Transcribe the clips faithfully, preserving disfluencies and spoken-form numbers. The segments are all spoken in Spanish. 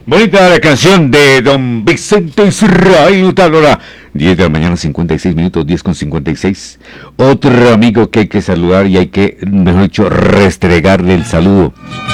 Bonita la canción de don Vicente Israel Hurtado. diez de la mañana, cincuenta y seis minutos, diez con cincuenta y seis. Otro amigo que hay que saludar y hay que, mejor dicho, restregarle el saludo.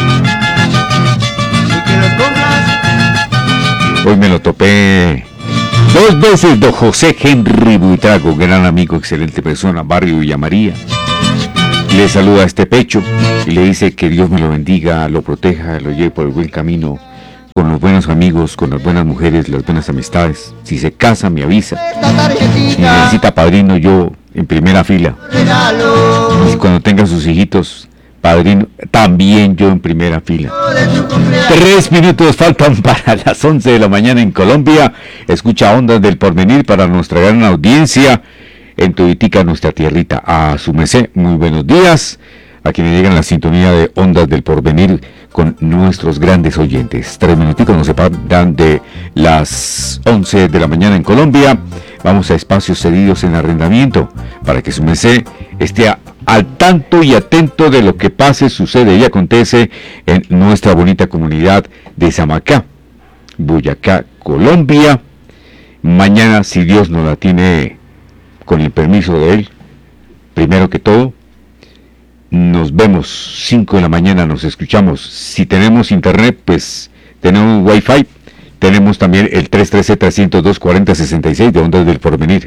Hoy me lo topé dos veces, don José Henry Buitrago, gran amigo, excelente persona, barrio Villa María. Le saluda a este pecho y le dice que Dios me lo bendiga, lo proteja, lo lleve por el buen camino, con los buenos amigos, con las buenas mujeres, las buenas amistades. Si se casa, me avisa. Si necesita padrino, yo en primera fila. Y cuando tenga sus hijitos, padrino, también yo en primera fila. Tres minutos faltan para las once de la mañana en Colombia. Escucha Ondas del Porvenir para nuestra gran audiencia en Tuitica, nuestra tierrita. A su merced, muy buenos días a quienes llegan a la sintonía de Ondas del Porvenir con nuestros grandes oyentes. Tres minuticos nos separan de las once de la mañana en Colombia. Vamos a espacios cedidos en arrendamiento para que su merced esté a, al tanto y atento de lo que pase, sucede y acontece en nuestra bonita comunidad de Samacá, Boyacá, Colombia. Mañana, si Dios nos la tiene con el permiso de Él, primero que todo, nos vemos cinco de la mañana, nos escuchamos. Si tenemos internet, pues tenemos wifi. Tenemos también el tres uno tres, tres cero dos, cuatro cero seis seis de Ondas del Porvenir.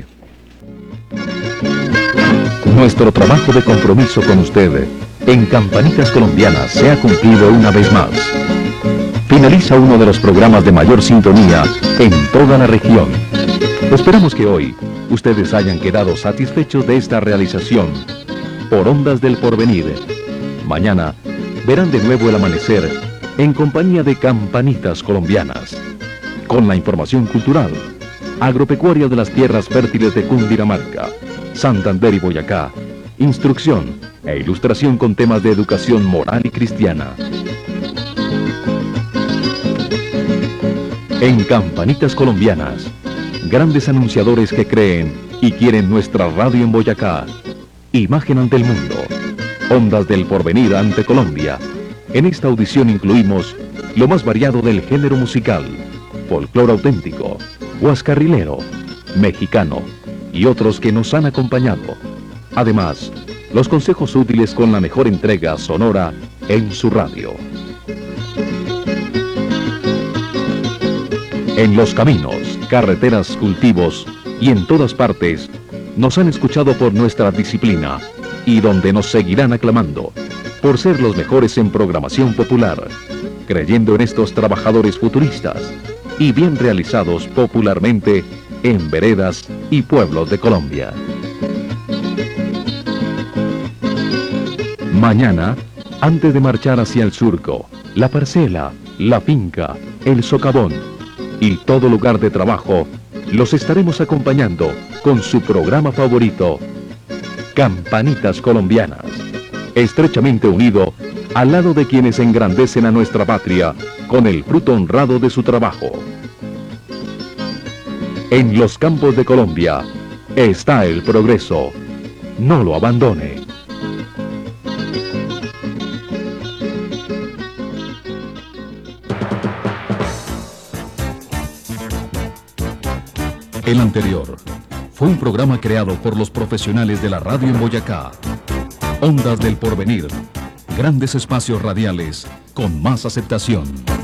Nuestro trabajo de compromiso con usted en Campanitas Colombianas se ha cumplido una vez más. Finaliza uno de los programas de mayor sintonía en toda la región. Esperamos que hoy ustedes hayan quedado satisfechos de esta realización por Ondas del Porvenir. Mañana verán de nuevo el amanecer en compañía de Campanitas Colombianas, con la información cultural, agropecuaria de las tierras fértiles de Cundinamarca, Santander y Boyacá, instrucción e ilustración con temas de educación moral y cristiana. En Campanitas Colombianas, grandes anunciadores que creen y quieren nuestra radio en Boyacá. Imagen ante el mundo. Ondas del Porvenir ante Colombia. En esta audición incluimos lo más variado del género musical, folclore auténtico, huascarrilero, mexicano y otros que nos han acompañado. Además, los consejos útiles con la mejor entrega sonora en su radio. En los caminos, carreteras, cultivos y en todas partes nos han escuchado por nuestra disciplina y donde nos seguirán aclamando por ser los mejores en programación popular, creyendo en estos trabajadores futuristas y bien realizados popularmente en veredas y pueblos de Colombia. Mañana, antes de marchar hacia el surco, la parcela, la finca, el socavón y todo lugar de trabajo, los estaremos acompañando con su programa favorito, Campanitas Colombianas, estrechamente unido al lado de quienes engrandecen a nuestra patria con el fruto honrado de su trabajo. En los campos de Colombia está el progreso. No lo abandone. El anterior fue un programa creado por los profesionales de la radio en Boyacá. Ondas del Porvenir, grandes espacios radiales con más aceptación.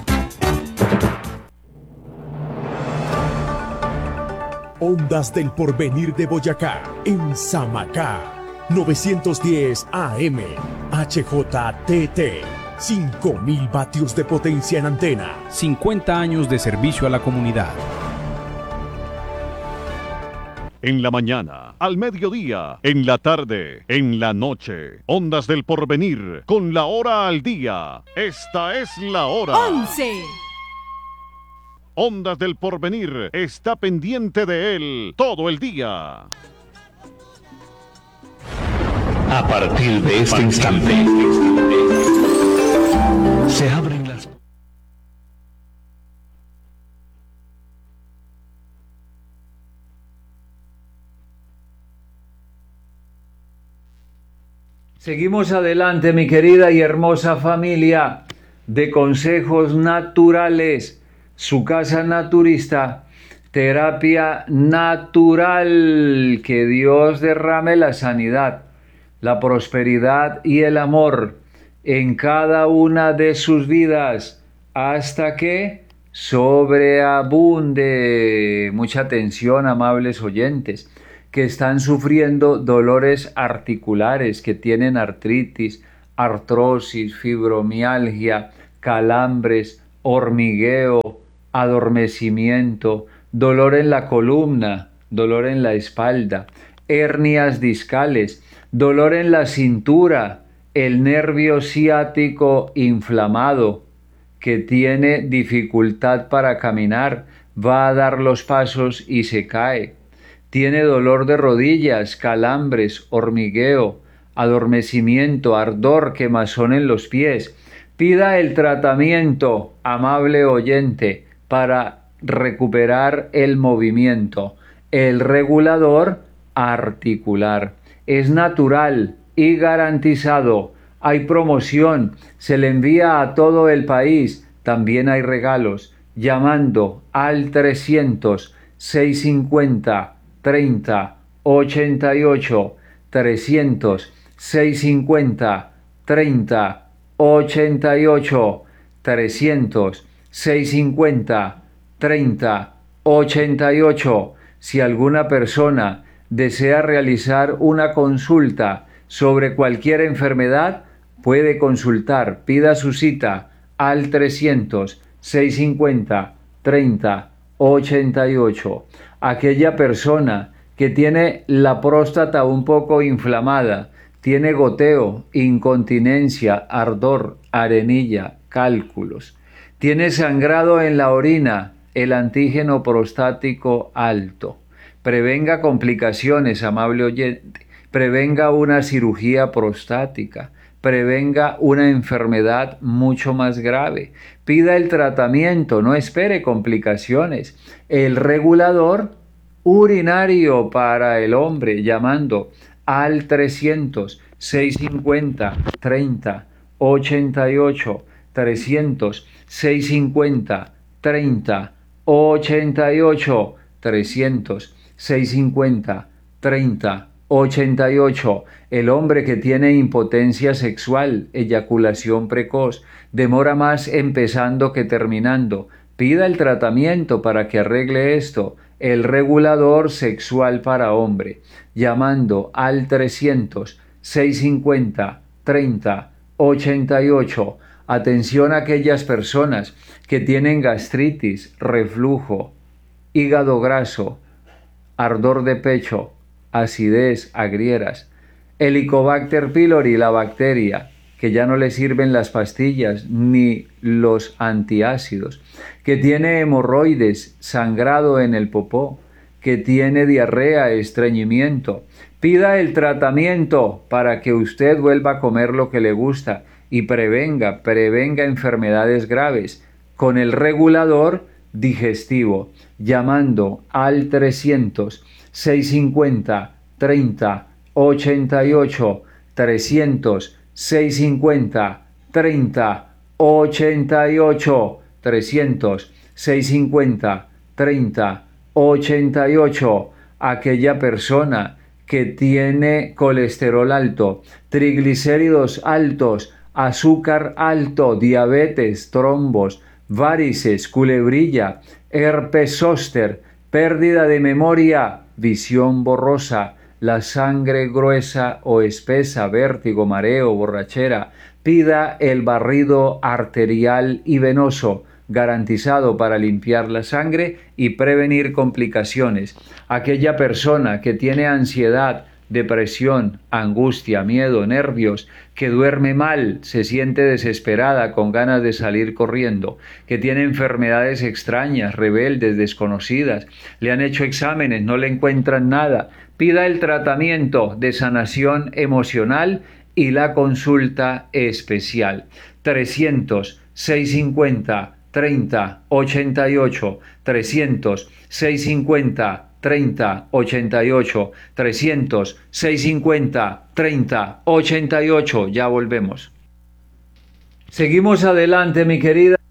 Ondas del Porvenir de Boyacá, en Samacá, novecientos diez A M, H J T T, cinco mil vatios de potencia en antena. cincuenta años de servicio a la comunidad. En la mañana, al mediodía, en la tarde, en la noche. Ondas del Porvenir, con la hora al día. Esta es la hora. once. Ondas del Porvenir está pendiente de él todo el día. A partir de este instante, se abren las... Seguimos adelante, mi querida y hermosa familia de consejos naturales su casa naturista, terapia natural, que Dios derrame la sanidad, la prosperidad y el amor en cada una de sus vidas hasta que sobreabunde. Mucha atención, amables oyentes, que están sufriendo dolores articulares, que tienen artritis, artrosis, fibromialgia, calambres, hormigueo, adormecimiento, dolor en la columna, dolor en la espalda, hernias discales, dolor en la cintura, el nervio ciático inflamado, que tiene dificultad para caminar, va a dar los pasos y se cae. Tiene dolor de rodillas, calambres, hormigueo, adormecimiento, ardor, quemazón en los pies. Pida el tratamiento, amable oyente, para recuperar el movimiento. El regulador articular es natural y garantizado. Hay promoción, se le envía a todo el país. También hay regalos. Llamando al trescientos, seiscientos cincuenta, treinta, ochenta y ocho, trescientos, seiscientos cincuenta, treinta, ochenta y ocho, trescientos, seiscientos cincuenta, treinta, ochenta y ocho. Si alguna persona desea realizar una consulta sobre cualquier enfermedad, puede consultar, pida su cita al trescientos, seiscientos cincuenta, treinta, ochenta y ocho. Aquella persona que tiene la próstata un poco inflamada, tiene goteo, incontinencia, ardor, arenilla, cálculos, tiene sangrado en la orina, el antígeno prostático alto. Prevenga complicaciones, amable oyente, prevenga una cirugía prostática, prevenga una enfermedad mucho más grave. Pida el tratamiento, no espere complicaciones. El regulador urinario para el hombre, llamando al trescientos, seiscientos cincuenta, treinta, ochenta y ocho, trescientos, seiscientos cincuenta, treinta, ochenta y ocho, trescientos, seiscientos cincuenta, treinta, ochenta y ocho. El hombre que tiene impotencia sexual, eyaculación precoz, demora más empezando que terminando. Pida el tratamiento para que arregle esto. El regulador sexual para hombre, llamando al trescientos, seiscientos cincuenta, treinta, ochenta y ocho. Atención a aquellas personas que tienen gastritis, reflujo, hígado graso, ardor de pecho, acidez, agrieras, Helicobacter pylori, la bacteria, que ya no le sirven las pastillas ni los antiácidos, que tiene hemorroides, sangrado en el popó, que tiene diarrea, estreñimiento. Pida el tratamiento para que usted vuelva a comer lo que le gusta y prevenga, prevenga enfermedades graves con el regulador digestivo, llamando al trescientos, seiscientos cincuenta, treinta, ochenta y ocho, trescientos, seiscientos cincuenta, treinta, ochenta y ocho, trescientos, seiscientos cincuenta, treinta, ochenta y ocho. Aquella persona que tiene colesterol alto, triglicéridos altos, azúcar alto, diabetes, trombos, varices, culebrilla, herpes zóster, pérdida de memoria, visión borrosa, la sangre gruesa o espesa, vértigo, mareo, borrachera. Pida el barrido arterial y venoso, garantizado para limpiar la sangre y prevenir complicaciones. Aquella persona que tiene ansiedad, depresión, angustia, miedo, nervios, que duerme mal, se siente desesperada, con ganas de salir corriendo, que tiene enfermedades extrañas, rebeldes, desconocidas, le han hecho exámenes, no le encuentran nada, pida el tratamiento de sanación emocional y la consulta especial. trescientos, seiscientos cincuenta, treinta, ochenta y ocho, trescientos, seiscientos cincuenta, treinta, ochenta y ocho, trescientos, seiscientos cincuenta, treinta, ochenta y ocho. Ya volvemos. Seguimos adelante, mi querida